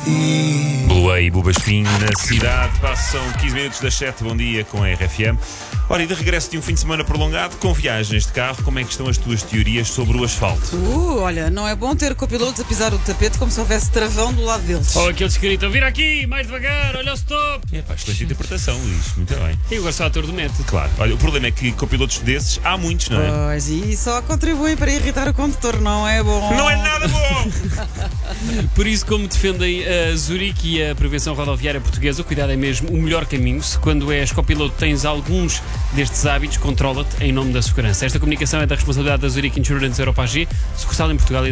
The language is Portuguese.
Blue e Buba Espinho na cidade. Passam 15 minutos das 7. Bom dia com a RFM. Ora, e de regresso de um fim de semana prolongado, com viagens de carro, como é que estão as tuas teorias sobre o asfalto? Olha, não é bom ter copilotos a pisar o tapete como se houvesse travão do lado deles. Ou aqueles que gritam, vira aqui, mais devagar, olha o stop. Excelente interpretação, Luís. Muito bem. E agora só o ator do método. Claro. Olha, o problema é que copilotos desses há muitos, não é? Pois, e só contribuem para irritar o condutor, não é bom? Não é nada bom! Por isso, como defendem a Zurique e a Prevenção Rodoviária Portuguesa, o cuidado é mesmo o melhor caminho. Se quando és copiloto tens alguns destes hábitos, controla-te em nome da segurança. Esta comunicação é da responsabilidade da Zurique Insurance Europa AG, sucursal em Portugal.